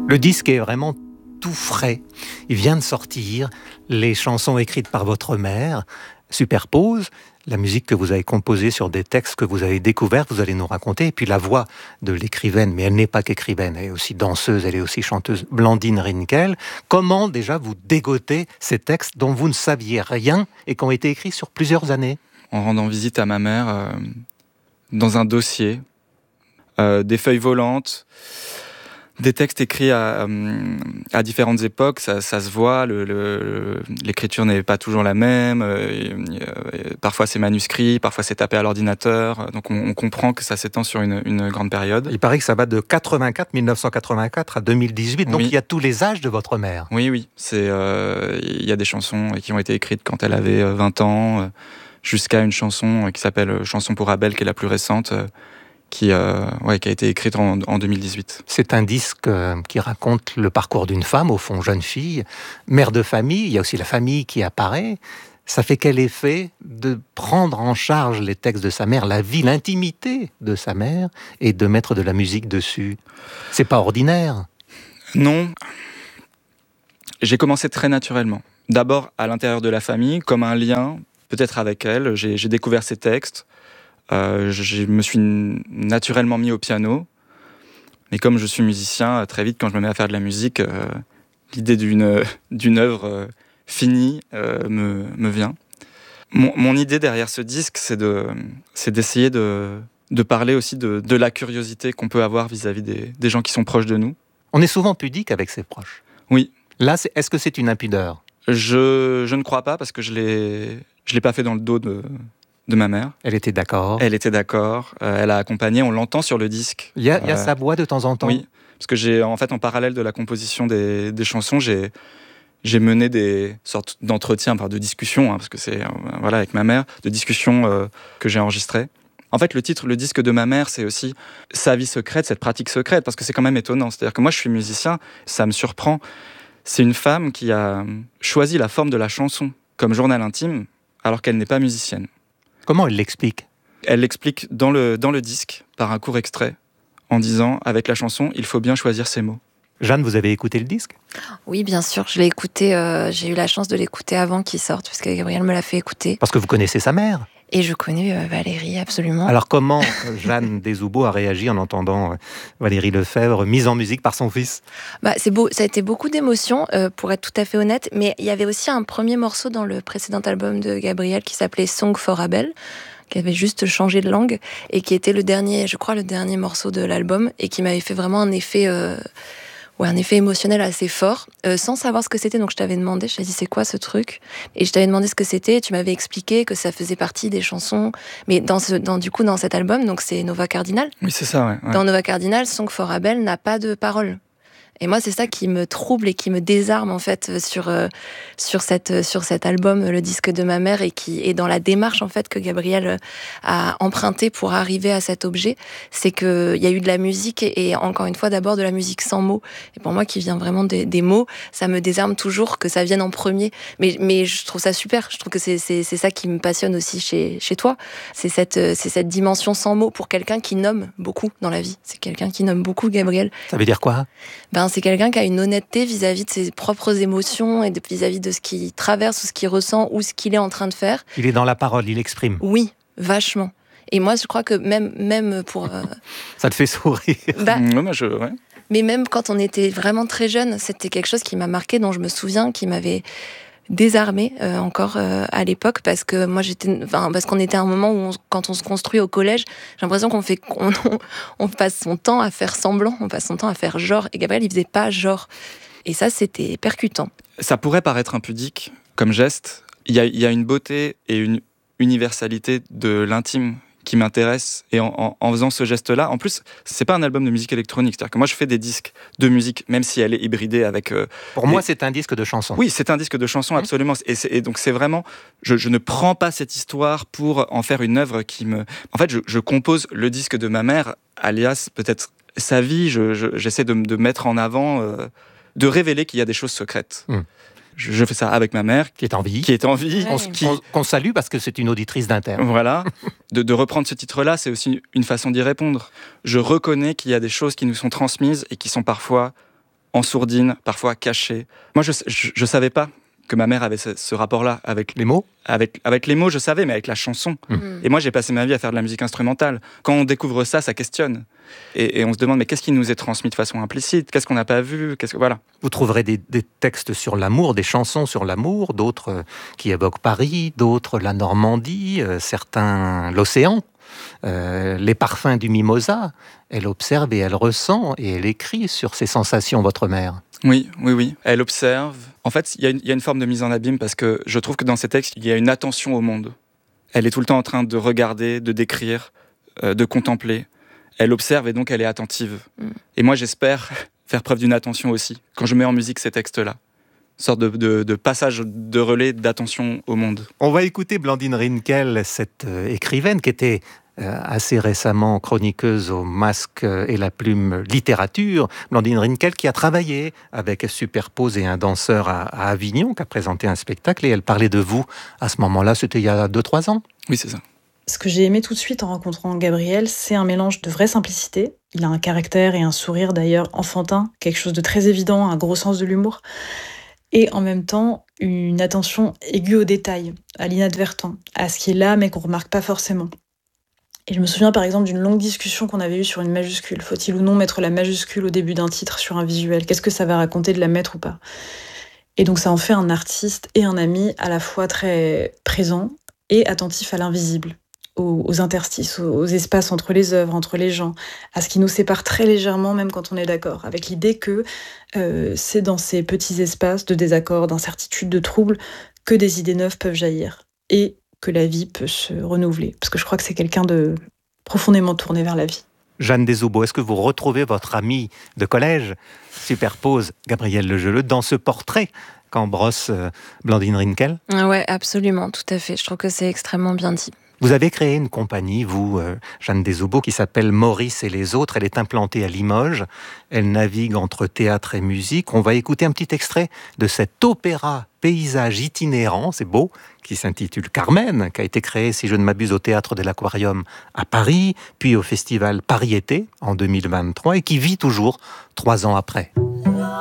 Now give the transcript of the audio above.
Le disque est vraiment tout frais. Il vient de sortir. Les chansons écrites par votre mère superposent la musique que vous avez composée sur des textes que vous avez découverts, vous allez nous raconter, et puis la voix de l'écrivaine, mais elle n'est pas qu'écrivaine, elle est aussi danseuse, elle est aussi chanteuse, Blandine Rinkel. Comment déjà vous dégotez ces textes dont vous ne saviez rien et qui ont été écrits sur plusieurs années? En rendant visite à ma mère, dans un dossier, des feuilles volantes, des textes écrits à différentes époques, ça se voit, l'écriture n'est pas toujours la même, parfois c'est manuscrit, parfois c'est tapé à l'ordinateur, donc on comprend que ça s'étend sur une grande période. Il paraît que ça va de 1984 à 2018, donc oui. Il y a tous les âges de votre mère. Oui, il y a des chansons qui ont été écrites quand elle avait 20 ans, jusqu'à une chanson qui s'appelle « Chanson pour Abel », qui est la plus récente, qui a été écrite en 2018. C'est un disque qui raconte le parcours d'une femme, au fond jeune fille, mère de famille, il y a aussi la famille qui apparaît. Ça fait quel effet de prendre en charge les textes de sa mère, la vie, l'intimité de sa mère, et de mettre de la musique dessus? C'est pas ordinaire. Non. J'ai commencé très naturellement. D'abord à l'intérieur de la famille, comme un lien, peut-être avec elle. J'ai découvert ses textes. Je me suis naturellement mis au piano, mais comme je suis musicien, très vite quand je me mets à faire de la musique, l'idée d'une œuvre finie me vient. Mon idée derrière ce disque, c'est d'essayer de parler aussi de la curiosité qu'on peut avoir vis-à-vis des gens qui sont proches de nous. On est souvent pudique avec ses proches. Oui. Là, est-ce que c'est une impudeur? Je ne crois pas, parce que je l'ai pas fait dans le dos de ma mère. Elle était d'accord. Elle était d'accord. Elle a accompagné. On l'entend sur le disque. Il y a sa voix de temps en temps. Oui, parce que en parallèle de la composition des chansons, j'ai mené des sortes d'entretiens, de discussions, parce que c'est avec ma mère, de discussions que j'ai enregistrées. En fait, le disque de ma mère, c'est aussi sa vie secrète, cette pratique secrète, parce que c'est quand même étonnant. C'est-à-dire que moi, je suis musicien, ça me surprend. C'est une femme qui a choisi la forme de la chanson comme journal intime, alors qu'elle n'est pas musicienne. Comment elle l'explique? Elle l'explique dans le disque, par un court extrait, en disant, avec la chanson, il faut bien choisir ses mots. Jeanne, vous avez écouté le disque? Oui, bien sûr, je l'ai écouté. J'ai eu la chance de l'écouter avant qu'il sorte, parce que Gabriel me l'a fait écouter. Parce que vous connaissez sa mère? Et je connais Valérie, absolument. Alors comment Jeanne Desoubeaux a réagi en entendant Valérie Lefebvre mise en musique par son fils? C'est beau, ça a été beaucoup d'émotions, pour être tout à fait honnête, mais il y avait aussi un premier morceau dans le précédent album de Gabriel qui s'appelait Song for Abel, qui avait juste changé de langue, et qui était le dernier morceau de l'album, et qui m'avait fait vraiment un effet émotionnel assez fort, sans savoir ce que c'était. Donc je t'avais demandé, je t'ai dit c'est quoi ce truc, et je t'avais demandé ce que c'était, et tu m'avais expliqué que ça faisait partie des chansons, mais dans cet album, donc c'est Nova Cardinal. Oui, c'est ça, ouais. Dans Nova Cardinal, Song for Abel n'a pas de paroles. Et moi, c'est ça qui me trouble et qui me désarme, en fait, sur cet album, le disque de ma mère, et qui est dans la démarche, en fait, que Gabriel a empruntée pour arriver à cet objet. C'est qu'il y a eu de la musique, et encore une fois, d'abord de la musique sans mots. Et pour moi, qui vient vraiment des mots, ça me désarme toujours que ça vienne en premier. Mais je trouve ça super. Je trouve que c'est ça qui me passionne aussi chez toi. C'est cette dimension sans mots pour quelqu'un qui nomme beaucoup dans la vie. C'est quelqu'un qui nomme beaucoup, Gabriel. Ça veut dire quoi? C'est quelqu'un qui a une honnêteté vis-à-vis de ses propres émotions et vis-à-vis de ce qu'il traverse ou ce qu'il ressent ou ce qu'il est en train de faire. Il est dans la parole, il exprime. Oui, vachement. Et moi, je crois que même pour... Ça te fait sourire. Ouais. Mais même quand on était vraiment très jeune, c'était quelque chose qui m'a marqué, dont je me souviens, qui m'avait désarmée encore à l'époque, parce que moi parce qu'on était à un moment où quand on se construit au collège, j'ai l'impression qu'on passe son temps à faire semblant, on passe son temps à faire genre, et Gabriel il faisait pas genre, et ça c'était percutant. Ça pourrait paraître impudique comme geste. Il y a une beauté et une universalité de l'intime qui m'intéresse, et en faisant ce geste-là, en plus, c'est pas un album de musique électronique, c'est-à-dire que moi je fais des disques de musique, même si elle est hybridée avec... Pour moi, c'est un disque de chansons. Oui, c'est un disque de chansons, absolument. Et donc c'est vraiment... Je ne prends pas cette histoire pour en faire une œuvre qui me... En fait, je compose le disque de ma mère, alias peut-être sa vie, j'essaie de mettre en avant, de révéler qu'il y a des choses secrètes. Je fais ça avec ma mère. Qui est en vie. Ouais. Qu'on salue parce que c'est une auditrice d'Inter. Voilà. De reprendre ce titre-là, c'est aussi une façon d'y répondre. Je reconnais qu'il y a des choses qui nous sont transmises et qui sont parfois en sourdine, parfois caché. Moi, je savais pas que ma mère avait ce rapport-là avec Les mots ? avec les mots, je savais, mais avec la chanson. Et moi, j'ai passé ma vie à faire de la musique instrumentale. Quand on découvre ça, ça questionne. Et on se demande, mais qu'est-ce qui nous est transmis de façon implicite ? Qu'est-ce qu'on n'a pas vu ? Voilà. Vous trouverez des textes sur l'amour, des chansons sur l'amour, d'autres qui évoquent Paris, d'autres la Normandie, certains l'océan, les parfums du mimosa. Elle observe et elle ressent et elle écrit sur ses sensations, votre mère. Oui. Elle observe. En fait, il y a une forme de mise en abîme parce que je trouve que dans ces textes, il y a une attention au monde. Elle est tout le temps en train de regarder, de décrire, de contempler. Elle observe et donc elle est attentive. Et moi, j'espère faire preuve d'une attention aussi quand je mets en musique ces textes-là. Une sorte de passage de relais d'attention au monde. On va écouter Blandine Rinkel, cette écrivaine qui était assez récemment chroniqueuse au Masque et la Plume littérature. Blandine Rinkel qui a travaillé avec Superpose et un danseur à Avignon, qui a présenté un spectacle, et elle parlait de vous à ce moment-là, c'était il y a 2-3 ans. Oui, c'est ça. Ce que j'ai aimé tout de suite en rencontrant Gabriel, c'est un mélange de vraie simplicité. Il a un caractère et un sourire d'ailleurs enfantin, quelque chose de très évident, un gros sens de l'humour. Et en même temps, une attention aiguë aux détails, à l'inadvertent, à ce qui est là mais qu'on ne remarque pas forcément. Et je me souviens par exemple d'une longue discussion qu'on avait eue sur une majuscule. Faut-il ou non mettre la majuscule au début d'un titre sur un visuel ? Qu'est-ce que ça va raconter de la mettre ou pas ? Et donc ça en fait un artiste et un ami à la fois très présent et attentif à l'invisible, aux interstices, aux espaces entre les œuvres, entre les gens, à ce qui nous sépare très légèrement, même quand on est d'accord, avec l'idée que c'est dans ces petits espaces de désaccord, d'incertitude, de trouble, que des idées neuves peuvent jaillir et que la vie peut se renouveler. Parce que je crois que c'est quelqu'un de profondément tourné vers la vie. Jeanne Desobo, est-ce que vous retrouvez votre amie de collège, Superpose, Gabriel Legeleux, dans ce portrait qu'en brosse Blandine Rinkel ? Ouais, absolument, tout à fait. Je trouve que c'est extrêmement bien dit. Vous avez créé une compagnie, vous, Jeanne Desobo, qui s'appelle Maurice et les autres. Elle est implantée à Limoges. Elle navigue entre théâtre et musique. On va écouter un petit extrait de cet opéra paysage itinérant, c'est beau, qui s'intitule Carmen, qui a été créé, si je ne m'abuse, au Théâtre de l'Aquarium à Paris, puis au Festival Paris-Été en 2023, et qui vit toujours 3 ans après.